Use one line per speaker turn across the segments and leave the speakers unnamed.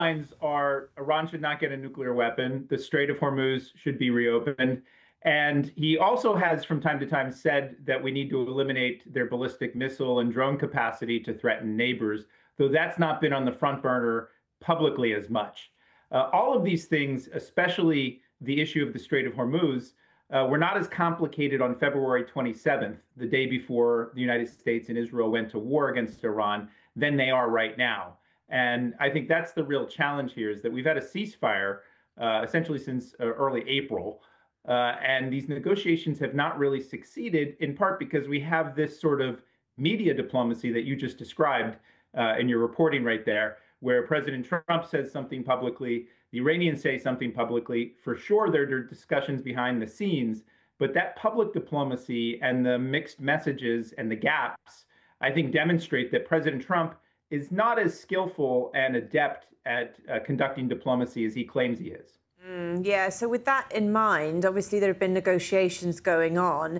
headlines are Iran should not get a nuclear weapon. The Strait of Hormuz should be reopened. And he also has, from time to time, said that we need to eliminate their ballistic missile and drone capacity to threaten neighbors, though that's not been on the front burner publicly as much. All of these things, especially the issue of the Strait of Hormuz, were not as complicated on February 27th, the day before the United States and Israel went to war against Iran, than they are right now. And I think that's the real challenge here is that we've had a ceasefire essentially since early April. And these negotiations have not really succeeded, in part because we have this sort of media diplomacy that you just described in your reporting right there, where President Trump says something publicly, the Iranians say something publicly. For sure, there are discussions behind the scenes, but that public diplomacy and the mixed messages and the gaps, I think, demonstrate that President Trump is not as skillful and adept at conducting diplomacy as he claims he is.
Yeah, so with that in mind, obviously there have been negotiations going on,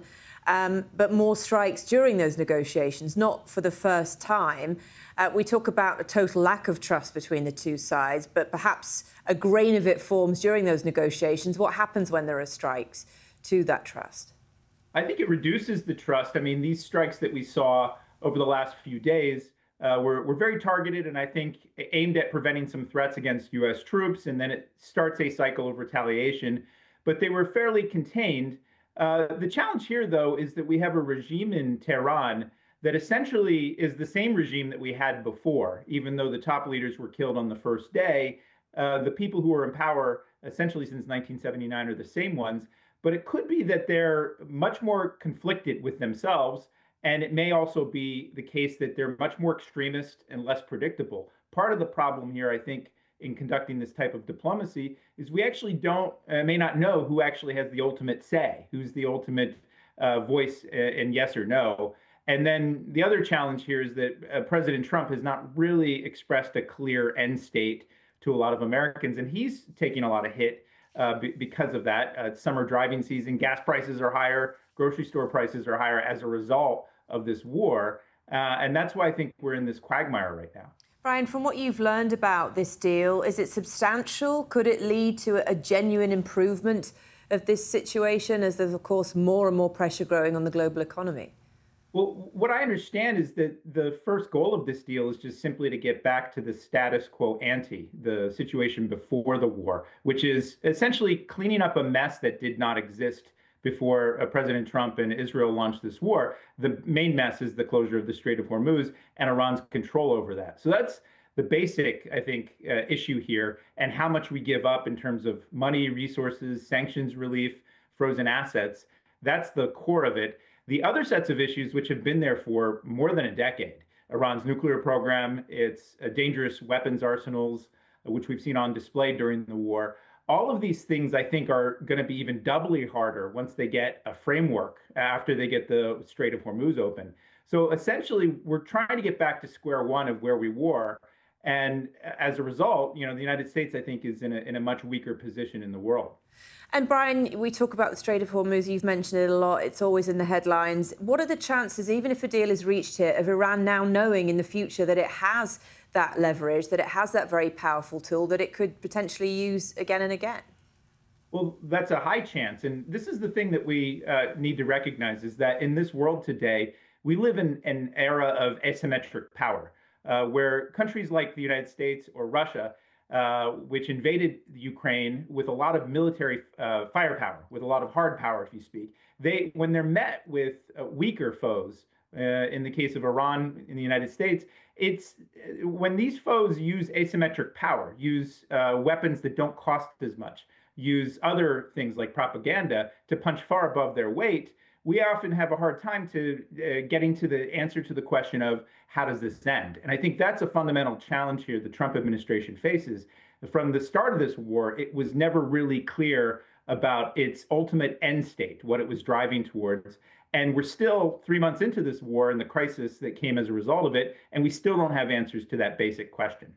but more strikes during those negotiations, not for the first time. We talk about a total lack of trust between the two sides, but perhaps a grain of it forms during those negotiations. What happens when there are strikes to that trust?
I think it reduces the trust. I mean, these strikes that we saw over the last few days were very targeted and I think aimed at preventing some threats against U.S. troops, and then it starts a cycle of retaliation. But they were fairly contained. The challenge here, though, is that we have a regime in Tehran that essentially is the same regime that we had before, even though the top leaders were killed on the first day. The people who are in power essentially since 1979 are the same ones. But it could be that they're much more conflicted with themselves. And it may also be the case that they're much more extremist and less predictable. Part of the problem here, I think, in conducting this type of diplomacy is we actually may not know who actually has the ultimate say, who's the ultimate voice in yes or no. And then the other challenge here is that President Trump has not really expressed a clear end state to a lot of Americans, and he's taking a lot of hit because of that. Summer driving season, gas prices are higher, grocery store prices are higher as a result of this war. And that's why I think we're in this quagmire right now.
Brian, from what you've learned about this deal, is it substantial? Could it lead to a genuine improvement of this situation as there's, of course, more and more pressure growing on the global economy?
Well, what I understand is that the first goal of this deal is just simply to get back to the status quo ante, the situation before the war, which is essentially cleaning up a mess that did not exist before President Trump and Israel launched this war. The main mess is the closure of the Strait of Hormuz and Iran's control over that. So that's the basic, I think, issue here, and how much we give up in terms of money, resources, sanctions relief, frozen assets. That's the core of it. The other sets of issues, which have been there for more than a decade, Iran's nuclear program, its dangerous weapons arsenals, which we've seen on display during the war, all of these things, I think, are going to be even doubly harder once they get a framework after they get the Strait of Hormuz open. So essentially, we're trying to get back to square one of where we were. And as a result, the United States, I think, is in a much weaker position in the world.
And Brian, we talk about the Strait of Hormuz. You've mentioned it a lot. It's always in the headlines. What are the chances, even if a deal is reached here, of Iran now knowing in the future that it has that leverage, that it has that very powerful tool that it could potentially use again and again?
Well, that's a high chance. And this is the thing that we need to recognize, is that in this world today, we live in an era of asymmetric power, where countries like the United States or Russia, which invaded Ukraine with a lot of military firepower, with a lot of hard power, if you speak, when they're met with weaker foes, in the case of Iran in the United States, it's when these foes use asymmetric power, use weapons that don't cost as much, use other things like propaganda to punch far above their weight, we often have a hard time to getting to the answer to the question of how does this end? And I think that's a fundamental challenge here the Trump administration faces. From the start of this war, it was never really clear about its ultimate end state, what it was driving towards. And we're still 3 months into this war and the crisis that came as a result of it, and we still don't have answers to that basic question.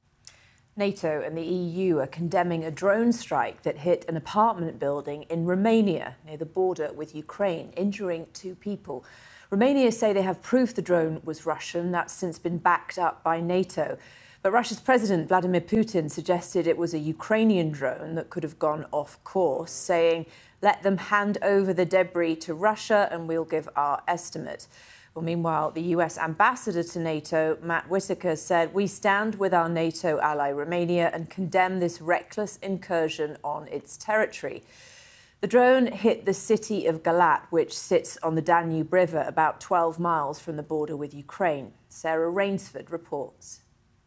NATO and the EU are condemning a drone strike that hit an apartment building in Romania near the border with Ukraine, injuring 2 people. Romania say they have proof the drone was Russian. That's since been backed up by NATO. But Russia's President Vladimir Putin suggested it was a Ukrainian drone that could have gone off course, saying, let them hand over the debris to Russia and we'll give our estimate. Well, meanwhile, the US ambassador to NATO, Matt Whitaker, said, we stand with our NATO ally Romania and condemn this reckless incursion on its territory. The drone hit the city of Galat, which sits on the Danube River about 12 miles from the border with Ukraine. Sarah Rainsford reports.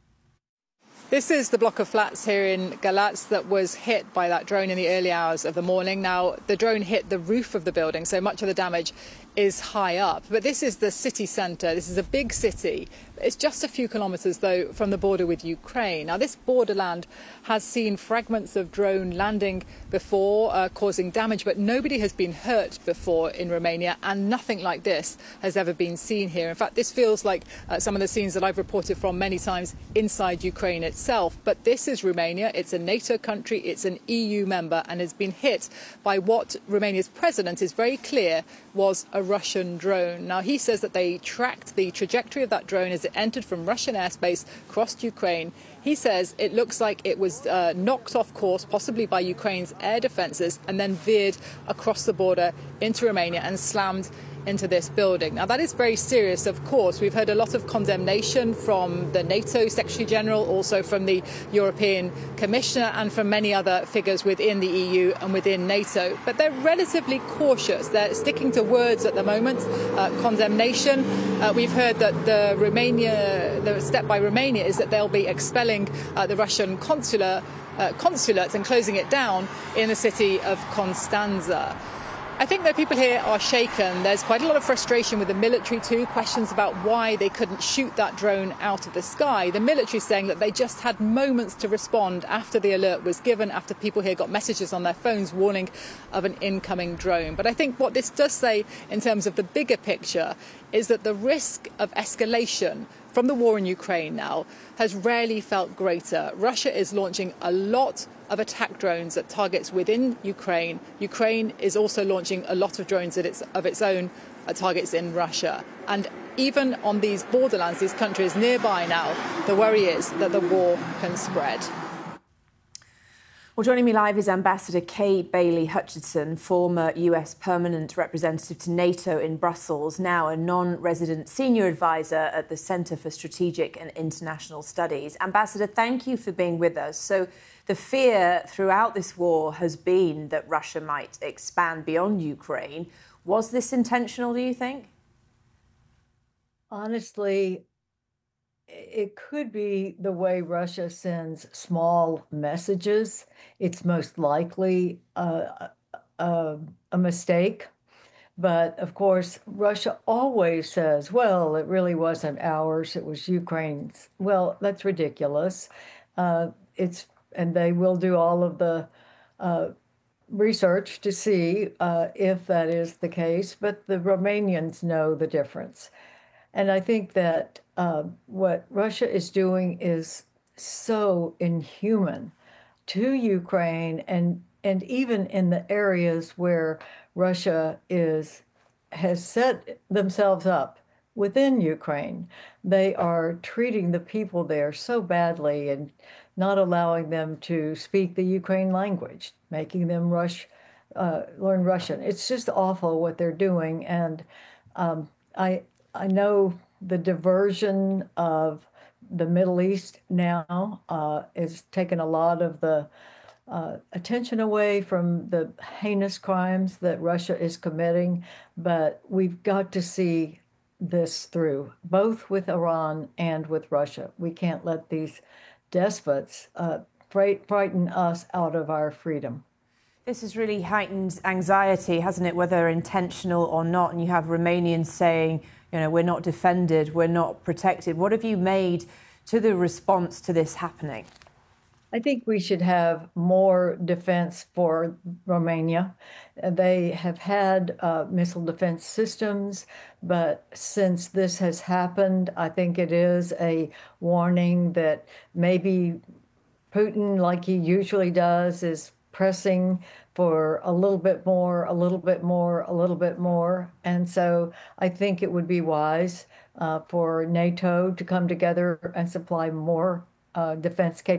This is the block of flats here in Galatz that was hit by that drone in the early hours of the morning. Now, the drone hit the roof of the building, so much of the damage is high up. But this is the city centre. This is a big city. It's just a few kilometres, though, from the border with Ukraine. Now, this borderland has seen fragments of drone landing before, causing damage, but nobody has been hurt before in Romania, and nothing like this has ever been seen here. In fact, this feels like some of the scenes that I've reported from many times inside Ukraine itself. But this is Romania. It's a NATO country. It's an EU member, and has been hit by what Romania's president is very clear was a Russian drone. Now, he says that they tracked the trajectory of that drone as it entered from Russian airspace, crossed Ukraine. He says it looks like it was knocked off course, possibly by Ukraine's air defences, and then veered across the border into Romania and slammed into this building. Now, that is very serious, of course. We've heard a lot of condemnation from the NATO Secretary General, also from the European Commissioner, and from many other figures within the EU and within NATO. But they're relatively cautious. They're sticking to words at the moment. Condemnation. We've heard that the step by Romania is that they'll be expelling the Russian consulate and closing it down in the city of Constanza. I think that people here are shaken. There's quite a lot of frustration with the military too, questions about why they couldn't shoot that drone out of the sky. The military saying that they just had moments to respond after the alert was given, after people here got messages on their phones warning of an incoming drone. But I think what this does say in terms of the bigger picture is that the risk of escalation from the war in Ukraine now has rarely felt greater. Russia is launching a lot of attack drones at targets within Ukraine. Ukraine is also launching a lot of drones of its own at targets in Russia. And even on these borderlands, these countries nearby now, the worry is that the war can spread.
Well, joining me live is Ambassador Kay Bailey Hutchinson, former US permanent representative to NATO in Brussels, now a non-resident senior advisor at the Centre for Strategic and International Studies. Ambassador, thank you for being with us. So the fear throughout this war has been that Russia might expand beyond Ukraine. Was this intentional, do you think?
Honestly, it could be the way Russia sends small messages. It's most likely a mistake. But of course, Russia always says, well, it really wasn't ours, it was Ukraine's. Well, that's ridiculous. And they will do all of the research to see if that is the case. But the Romanians know the difference. And I think that what Russia is doing is so inhuman to Ukraine, and even in the areas where Russia has set themselves up within Ukraine, they are treating the people there so badly and not allowing them to speak the Ukraine language, making them learn Russian. It's just awful what they're doing, and I know the diversion of the Middle East now is taking a lot of the attention away from the heinous crimes that Russia is committing, but we've got to see this through, both with Iran and with Russia. We can't let these despots frighten us out of our freedom.
This has really heightened anxiety, hasn't it, whether intentional or not? And you have Romanians saying, you know, we're not defended, we're not protected. What have you made to the response to this happening?
I think we should have more defense for Romania. They have had missile defense systems, but since this has happened, I think it is a warning that maybe Putin, like he usually does, is pressing for a little bit more, a little bit more, a little bit more. And so I think it would be wise for NATO to come together and supply more defense